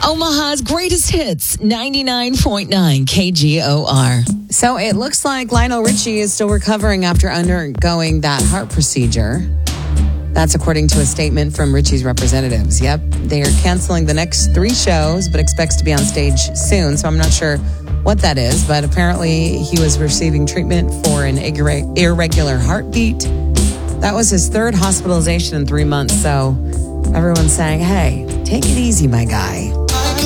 Omaha's greatest hits, 99.9 KGOR. So it looks like Lionel Richie is still recovering after undergoing that heart procedure. That's according to a statement from Richie's representatives. Yep, they are canceling the next 3 shows, but expects to be on stage soon. So I'm not sure what that is, but apparently he was receiving treatment for an irregular heartbeat. That was his 3rd hospitalization in 3 months. So everyone's saying, hey, take it easy, my guy.